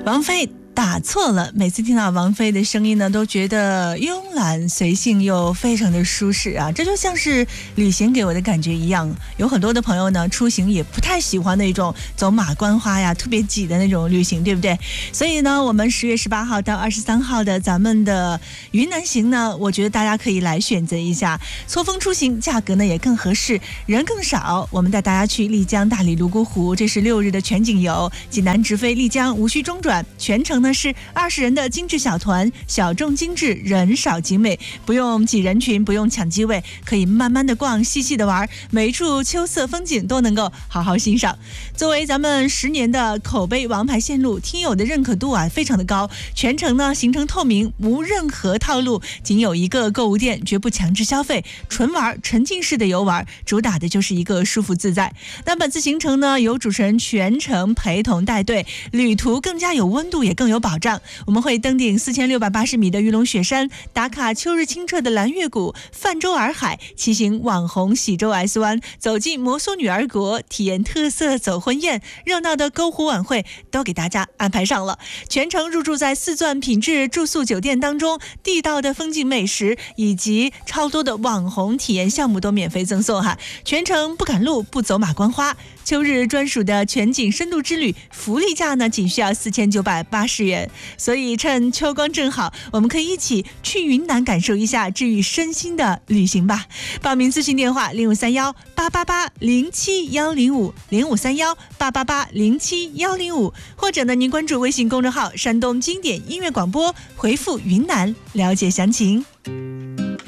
王菲打错了，每次听到王菲的声音呢，都觉得慵懒随性又非常的舒适啊，这就像是旅行给我的感觉一样。有很多的朋友呢，出行也不太喜欢那种走马观花呀，特别挤的那种旅行，对不对？所以呢，我们10月18号到23号的咱们的云南行呢，我觉得大家可以来选择一下，错峰出行，价格呢也更合适，人更少。我们带大家去丽江、大理、泸沽湖，这是6日的全景游，济南直飞丽江，无需中转，全程呢是20人的精致小团，小众精致，人少景美，不用挤人群，不用抢机位，可以慢慢的逛，细细的玩，每一处秋色风景都能够好好欣赏。作为咱们10年的口碑王牌线路，听友的认可度啊非常的高，全程呢行程透明，无任何套路，仅有一个购物店，绝不强制消费，纯玩沉浸式的游玩，主打的就是一个舒服自在。那本次行程呢，由主持人全程陪同带队，旅途更加有温度，也更有保障。我们会登顶4680米的玉龙雪山，打卡秋日清澈的蓝月谷，泛舟洱海，骑行网红喜洲 S 湾，走进摩梭女儿国，体验特色走婚宴，热闹的篝火晚会都给大家安排上了。全程入住在4钻品质住宿酒店当中，地道的风景美食以及超多的网红体验项目都免费赠送哈。全程不赶路，不走马观花，秋日专属的全景深度之旅，福利价呢仅需要4980元。所以趁秋光正好，我们可以一起去云南感受一下治愈身心的旅行吧。报名咨询电话0531880710 0531880710，或者呢您关注微信公众号山东经典音乐广播，回复云南了解详情。